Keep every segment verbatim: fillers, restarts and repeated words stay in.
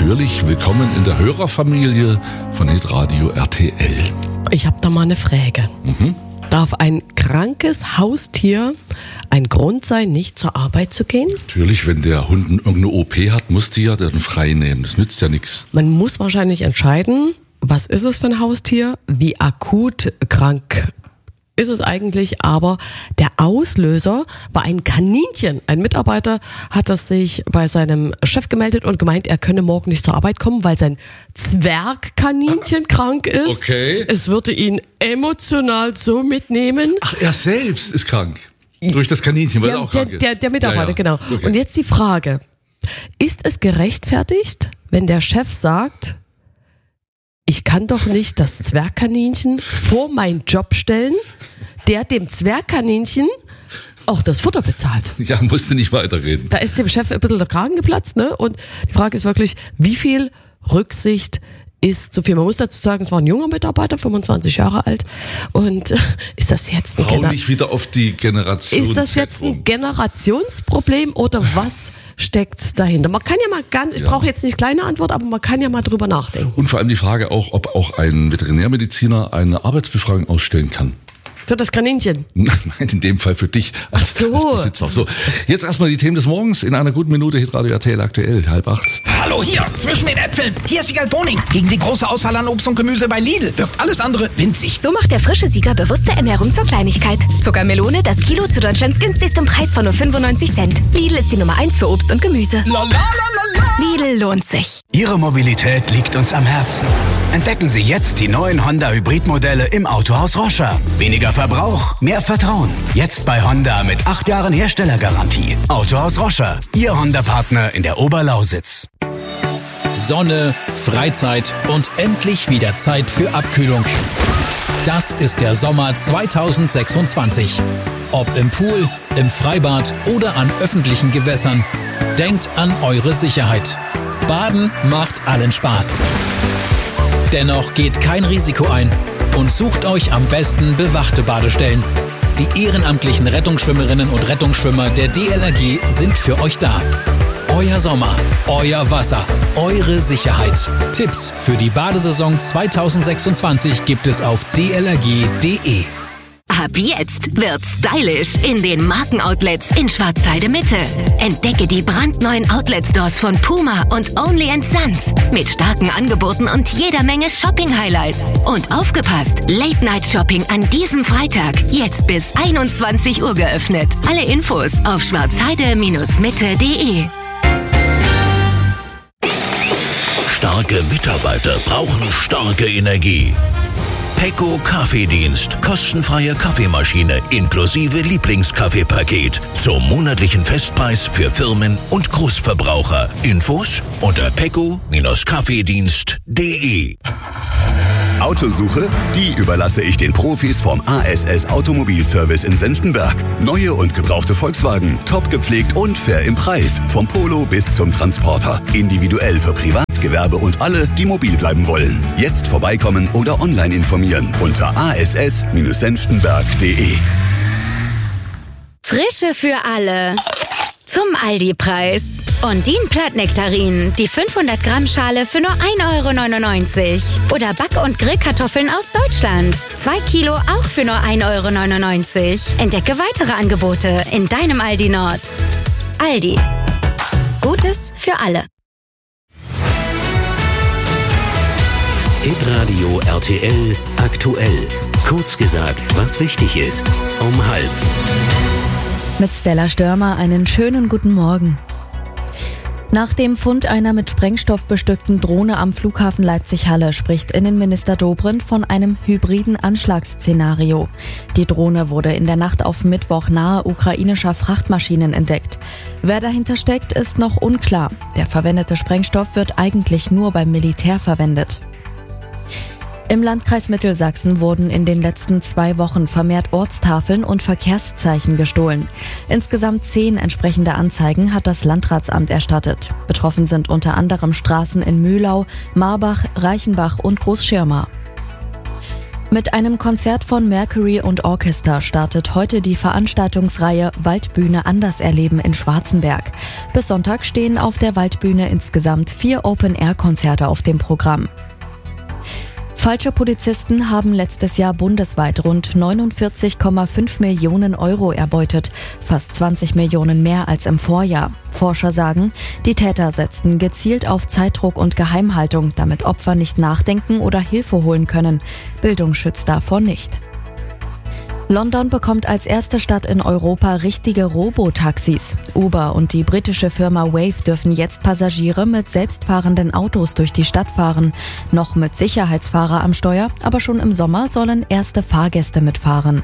natürlich willkommen in der Hörerfamilie von Hitradio R T L. Ich habe da mal eine Frage. Mhm. Darf ein krankes Haustier ein Grund sein, nicht zur Arbeit zu gehen? Natürlich, wenn der Hund irgendeine O P hat, muss die ja dann frei nehmen. Das nützt ja nichts. Man muss wahrscheinlich entscheiden, was ist es für ein Haustier, wie akut krank ist es eigentlich, aber der Auslöser war ein Kaninchen. Ein Mitarbeiter hat das sich bei seinem Chef gemeldet und gemeint, er könne morgen nicht zur Arbeit kommen, weil sein Zwergkaninchen krank ist. Okay. Es würde ihn emotional so mitnehmen. Ach, er selbst ist krank. Durch das Kaninchen, weil der, er auch der, krank ist. Der, der Mitarbeiter, ja, ja. genau. Okay. Und jetzt die Frage, ist es gerechtfertigt, wenn der Chef sagt, ich kann doch nicht das Zwergkaninchen vor meinen Job stellen, der dem Zwergkaninchen auch das Futter bezahlt. Ja, musste nicht weiterreden. Da ist dem Chef ein bisschen der Kragen geplatzt, ne? Und die Frage ist wirklich, wie viel Rücksicht ist zu viel? Man muss dazu sagen, es war ein junger Mitarbeiter, fünfundzwanzig Jahre alt. Und ist das jetzt ein Hau Gener- nicht wieder auf die Generation. Ist das jetzt ein Generationsproblem oder was steckt dahinter? Man kann ja mal ganz, ich Ja. brauche jetzt nicht kleine Antwort, aber man kann ja mal drüber nachdenken. Und vor allem die Frage auch, ob auch ein Veterinärmediziner eine Arbeitsbefragung ausstellen kann. Für das Kaninchen. Nein, in dem Fall für dich als, Ach so. als Besitzer. So, jetzt erstmal die Themen des Morgens in einer guten Minute. Hitradio R T L aktuell, halb acht. Hallo hier, zwischen den Äpfeln. Hier ist Siegal Boning. Gegen die große Auswahl an Obst und Gemüse bei Lidl wirkt alles andere winzig. So macht der frische Sieger bewusste Ernährung zur Kleinigkeit. Zuckermelone, das Kilo zu Deutschlands günstigstem Preis von nur fünfundneunzig Cent. Lidl ist die Nummer eins für Obst und Gemüse. La, la, la, la, la. Lidl lohnt sich. Ihre Mobilität liegt uns am Herzen. Entdecken Sie jetzt die neuen Honda-Hybridmodelle im Autohaus Roscher. Weniger Verbrauch, mehr Vertrauen. Jetzt bei Honda mit acht Jahren Herstellergarantie. Autohaus Roscher, Ihr Honda-Partner in der Oberlausitz. Sonne, Freizeit und endlich wieder Zeit für Abkühlung. Das ist der Sommer zweitausendsechsundzwanzig. Ob im Pool, im Freibad oder an öffentlichen Gewässern. Denkt an eure Sicherheit. Baden macht allen Spaß. Dennoch geht kein Risiko ein und sucht euch am besten bewachte Badestellen. Die ehrenamtlichen Rettungsschwimmerinnen und Rettungsschwimmer der D L R G sind für euch da. Euer Sommer, euer Wasser, eure Sicherheit. Tipps für die Badesaison zweitausendsechsundzwanzig gibt es auf d l r g punkt d e. Ab jetzt wird's stylisch in den Markenoutlets in Schwarzheide Mitte. Entdecke die brandneuen Outlet-Stores von Puma und Only and Sons mit starken Angeboten und jeder Menge Shopping-Highlights. Und aufgepasst, Late-Night-Shopping an diesem Freitag, jetzt bis einundzwanzig Uhr geöffnet. Alle Infos auf schwarzheide Mitte punkt d e. Starke Mitarbeiter brauchen starke Energie. Pecco Kaffeedienst. Kostenfreie Kaffeemaschine inklusive Lieblingskaffeepaket zum monatlichen Festpreis für Firmen und Großverbraucher. Infos unter pecco Kaffeedienst punkt d e. Autosuche? Die überlasse ich den Profis vom A S S Automobilservice in Senftenberg. Neue und gebrauchte Volkswagen, top gepflegt und fair im Preis. Vom Polo bis zum Transporter. Individuell für Privat, Gewerbe und alle, die mobil bleiben wollen. Jetzt vorbeikommen oder online informieren unter a s s senftenberg punkt d e. Frische für alle. Zum Aldi-Preis. Ondine Plattnektarinen, die fünfhundert Gramm Schale für nur ein Euro neunundneunzig. Oder Back- und Grillkartoffeln aus Deutschland. Zwei Kilo auch für nur ein Euro neunundneunzig. Entdecke weitere Angebote in deinem Aldi Nord. Aldi. Gutes für alle. Hitradio R T L aktuell. Kurz gesagt, was wichtig ist. Um halb. Mit Stella Störmer einen schönen guten Morgen. Nach dem Fund einer mit Sprengstoff bestückten Drohne am Flughafen Leipzig-Halle spricht Innenminister Dobrindt von einem hybriden Anschlagsszenario. Die Drohne wurde in der Nacht auf Mittwoch nahe ukrainischer Frachtmaschinen entdeckt. Wer dahinter steckt, ist noch unklar. Der verwendete Sprengstoff wird eigentlich nur beim Militär verwendet. Im Landkreis Mittelsachsen wurden in den letzten zwei Wochen vermehrt Ortstafeln und Verkehrszeichen gestohlen. Insgesamt zehn entsprechende Anzeigen hat das Landratsamt erstattet. Betroffen sind unter anderem Straßen in Mühlau, Marbach, Reichenbach und Großschirma. Mit einem Konzert von Mercury und Orchester startet heute die Veranstaltungsreihe Waldbühne anders erleben in Schwarzenberg. Bis Sonntag stehen auf der Waldbühne insgesamt vier Open-Air-Konzerte auf dem Programm. Falsche Polizisten haben letztes Jahr bundesweit rund neunundvierzig Komma fünf Millionen Euro erbeutet, fast zwanzig Millionen mehr als im Vorjahr. Forscher sagen, die Täter setzten gezielt auf Zeitdruck und Geheimhaltung, damit Opfer nicht nachdenken oder Hilfe holen können. Bildung schützt davor nicht. London bekommt als erste Stadt in Europa richtige Robotaxis. Uber und die britische Firma Wave dürfen jetzt Passagiere mit selbstfahrenden Autos durch die Stadt fahren. Noch mit Sicherheitsfahrer am Steuer, aber schon im Sommer sollen erste Fahrgäste mitfahren.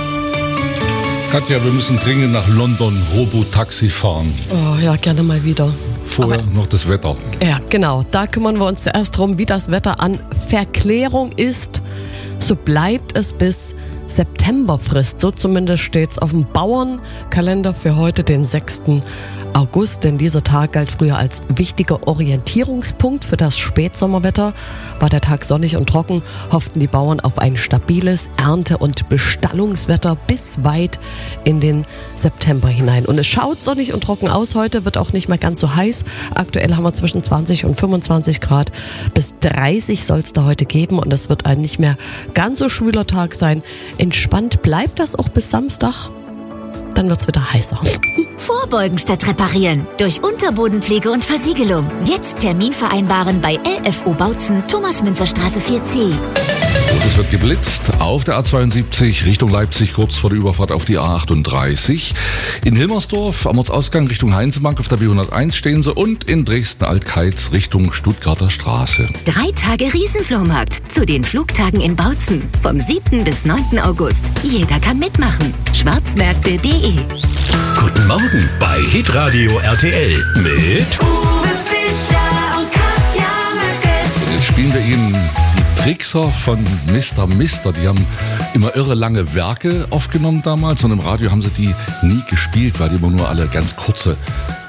Katja, wir müssen dringend nach London Robotaxi fahren. Oh ja, gerne mal wieder. Vorher aber noch das Wetter. Ja, genau. Da kümmern wir uns zuerst drum, wie das Wetter an Verklärung ist. So bleibt es bis Septemberfrist. So zumindest steht's auf dem Bauernkalender für heute, den sechsten August. Denn dieser Tag galt früher als wichtiger Orientierungspunkt für das Spätsommerwetter. War der Tag sonnig und trocken, hofften die Bauern auf ein stabiles Ernte- und Bestallungswetter bis weit in den September hinein. Und es schaut sonnig und trocken aus heute, wird auch nicht mehr ganz so heiß. Aktuell haben wir zwischen zwanzig und fünfundzwanzig Grad. Bis dreißig soll es da heute geben und es wird ein nicht mehr ganz so schwüler Tag sein. Entspannt bleibt das auch bis Samstag. Dann wird's wieder heißer. Vorbeugen statt reparieren. Durch Unterbodenpflege und Versiegelung. Jetzt Termin vereinbaren bei L F O Bautzen, Thomas-Münzer-Straße vier C. Und es wird geblitzt auf der A zweiundsiebzig Richtung Leipzig, kurz vor der Überfahrt auf die A achtunddreißig. In Hilmersdorf am Ortsausgang Richtung Heinzenbank auf der B hunderteins stehen sie und in Dresden-Altkeiz Richtung Stuttgarter Straße. Drei Tage Riesenflohmarkt zu den Flugtagen in Bautzen. Vom siebten bis neunten August. Jeder kann mitmachen. schwarzmärkte punkt de. Guten Morgen bei Hitradio R T L mit Uwe Fischer und Katja Möcke. Und jetzt spielen wir Ihnen die Trickser von Mister Mister. Die haben immer irre lange Werke aufgenommen damals und im Radio haben sie die nie gespielt, weil die immer nur alle ganz kurze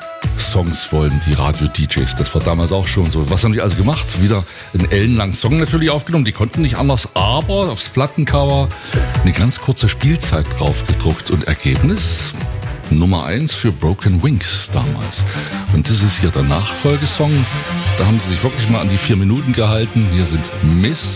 Songs wollen, die Radio-D Js. Das war damals auch schon so. Was haben die also gemacht? Wieder einen ellenlangen Song natürlich aufgenommen. Die konnten nicht anders, aber aufs Plattencover eine ganz kurze Spielzeit drauf gedruckt. Und Ergebnis? Nummer eins für Broken Wings damals. Und das ist hier der Nachfolgesong. Da haben sie sich wirklich mal an die vier Minuten gehalten. Hier sind Miss